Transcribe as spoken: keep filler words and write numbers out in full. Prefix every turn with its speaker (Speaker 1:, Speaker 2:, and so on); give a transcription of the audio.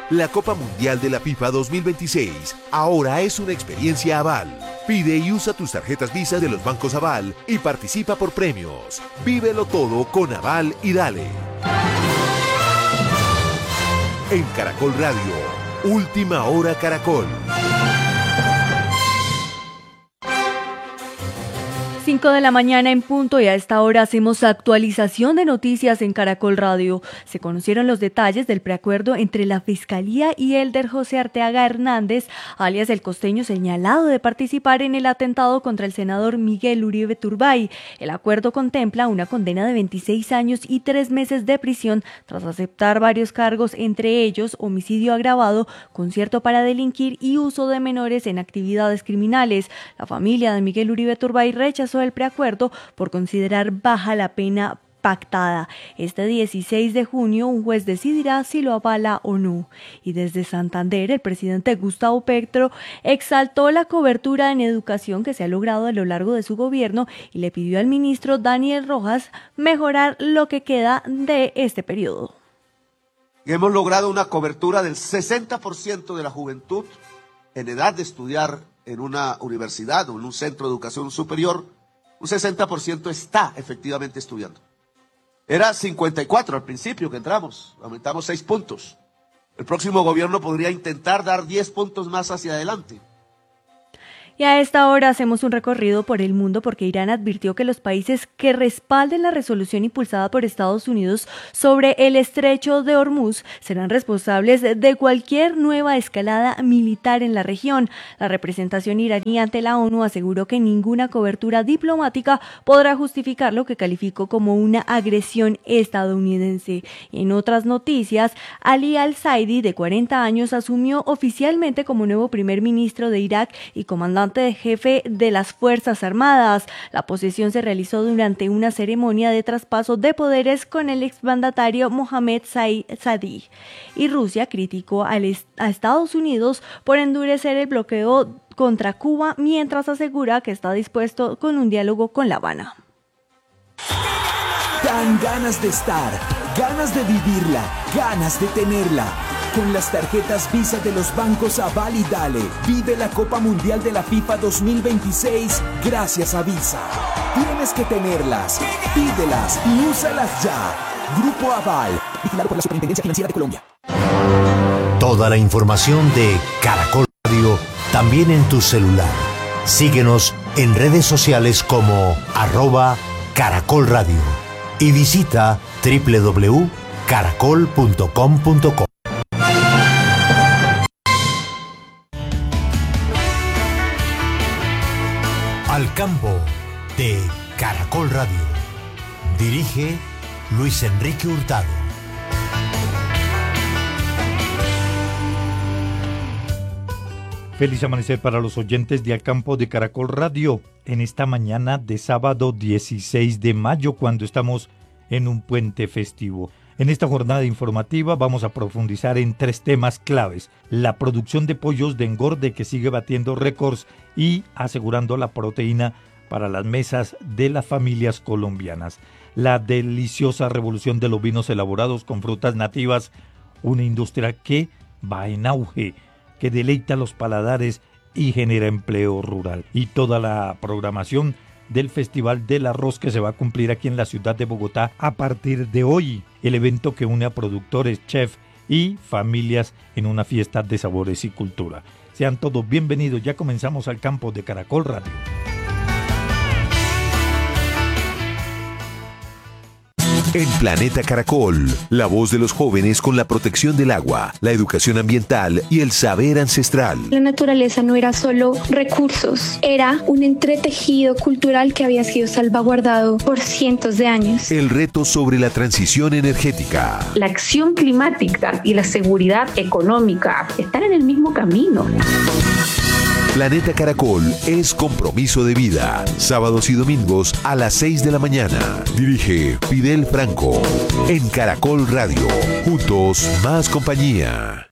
Speaker 1: La Copa Mundial de la FIFA dos mil veintiséis ahora es una experiencia Aval. Pide y usa tus tarjetas Visa de los bancos Aval y participa por premios. Vívelo todo con Aval y dale. En Caracol Radio, Última Hora Caracol.
Speaker 2: cinco de la mañana en punto y a esta hora hacemos actualización de noticias en Caracol Radio. Se conocieron los detalles del preacuerdo entre la Fiscalía y Elder José Arteaga Hernández, alias el costeño señalado de participar en el atentado contra el senador Miguel Uribe Turbay. El acuerdo contempla una condena de veintiséis años y tres meses de prisión tras aceptar varios cargos, entre ellos homicidio agravado, concierto para delinquir y uso de menores en actividades criminales. La familia de Miguel Uribe Turbay rechazó el preacuerdo por considerar baja la pena pactada. Este dieciséis de junio un juez decidirá si lo avala o no. Y desde Santander, el presidente Gustavo Petro exaltó la cobertura en educación que se ha logrado a lo largo de su gobierno y le pidió al ministro Daniel Rojas mejorar lo que queda de este periodo.
Speaker 3: Hemos logrado una cobertura del sesenta por ciento de la juventud en edad de estudiar en una universidad o en un centro de educación superior. Un sesenta por ciento está efectivamente estudiando. Era cincuenta y cuatro al principio que entramos, aumentamos seis puntos. El próximo gobierno podría intentar dar diez puntos más hacia adelante.
Speaker 2: Y a esta hora hacemos un recorrido por el mundo porque Irán advirtió que los países que respalden la resolución impulsada por Estados Unidos sobre el estrecho de Hormuz serán responsables de cualquier nueva escalada militar en la región. La representación iraní ante la ONU aseguró que ninguna cobertura diplomática podrá justificar lo que calificó como una agresión estadounidense. En otras noticias, Ali al-Zaidi, de cuarenta años, asumió oficialmente como nuevo primer ministro de Irak y comandante de jefe de las Fuerzas Armadas. La posesión se realizó durante una ceremonia de traspaso de poderes con el exmandatario Mohammad Saadi. Y Rusia criticó a Estados Unidos por endurecer el bloqueo contra Cuba, mientras asegura que está dispuesto con un diálogo con La Habana.
Speaker 4: Dan ganas de estar, ganas de vivirla, ganas de tenerla. Con las tarjetas Visa de los bancos Aval y Dale, vive la Copa Mundial de la FIFA dos mil veintiséis gracias a Visa. Tienes que tenerlas, pídelas y úsalas ya. Grupo Aval, vigilado por la Superintendencia Financiera de Colombia.
Speaker 5: Toda la información de Caracol Radio también en tu celular. Síguenos en redes sociales como arroba Caracol Radio y visita doble u doble u doble u punto caracol punto com punto co. Al campo de Caracol Radio. Dirige Luis Enrique Hurtado.
Speaker 6: Feliz amanecer para los oyentes de Al Campo de Caracol Radio en esta mañana de sábado dieciséis de mayo, cuando estamos en un puente festivo. En esta jornada informativa vamos a profundizar en tres temas claves: la producción de pollos de engorde, que sigue batiendo récords y asegurando la proteína para las mesas de las familias colombianas; la deliciosa revolución de los vinos elaborados con frutas nativas, una industria que va en auge, que deleita los paladares y genera empleo rural; y toda la programación del Festival del Arroz, que se va a cumplir aquí en la ciudad de Bogotá a partir de hoy, el evento que une a productores, chefs y familias en una fiesta de sabores y cultura. Sean todos bienvenidos, ya comenzamos Al Campo de Caracol Radio.
Speaker 1: En Planeta Caracol, la voz de los jóvenes con la protección del agua, la educación ambiental y el saber ancestral.
Speaker 7: La naturaleza no era solo recursos, era un entretejido cultural que había sido salvaguardado por cientos de años.
Speaker 1: El reto sobre la transición energética.
Speaker 8: La acción climática y la seguridad económica están en el mismo camino.
Speaker 1: Planeta Caracol es compromiso de vida. Sábados y domingos a las seis de la mañana. Dirige Fidel Franco. En Caracol Radio. Juntos, más compañía.